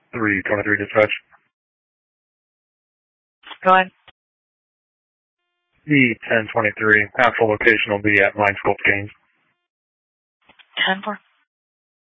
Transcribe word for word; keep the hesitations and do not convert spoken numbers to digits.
three twenty-three dispatch. Go ahead. E ten twenty-three, actual location will be at Mine Sculpt Gaines. ten four.